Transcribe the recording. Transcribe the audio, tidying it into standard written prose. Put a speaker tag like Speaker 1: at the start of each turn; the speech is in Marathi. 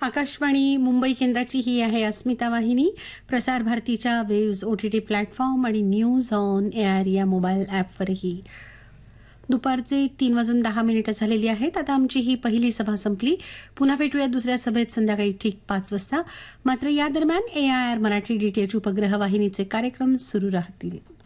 Speaker 1: आकाशवाणी मुंबई केंद्राची ही आहे अस्मिता वाहिनी. प्रसार भारतीच्या वेव्स OTT प्लॅटफॉर्म आणि न्यूज ऑन एअर या मोबाईल ॲपवरही. दुपारचे 3:10 झालेली आहेत. आता आमची ही पहिली सभा संपली. पुन्हा भेटूया दुसऱ्या सभेत संध्याकाळी ठीक 5 वाजता. मात्र या दरम्यान AIR मराठी DTH उपग्रह वाहिनीचे कार्यक्रम सुरू राहतील.